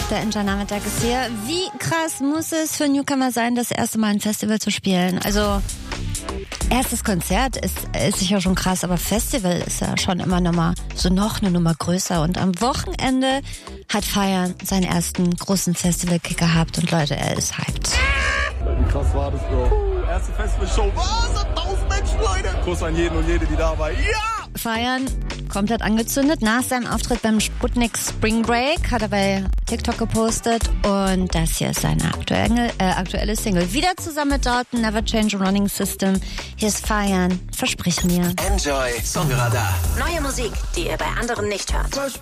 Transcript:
Der Enjoy-Nachmittag ist hier. Wie krass muss es für Newcomer sein, das erste Mal ein Festival zu spielen? Also, erstes Konzert ist sicher schon krass, aber Festival ist ja schon immer noch eine Nummer größer. Und am Wochenende hat Feiern seinen ersten großen Festival-Kick gehabt. Und Leute, er ist hyped. Wie krass war das, Bro? Erste Festivalshow. Was? 1000 Menschen, Leute. Kuss an jeden und jede, die da war. Ja! Feiern komplett angezündet. Nach seinem Auftritt beim Sputnik Spring Break hat er bei TikTok gepostet und das hier ist seine aktuelle Single. Wieder zusammen mit Dalton, Never Change a Running System. Hier ist Feiern, versprich mir. Enjoy Songradar. Neue Musik, die ihr bei anderen nicht hört.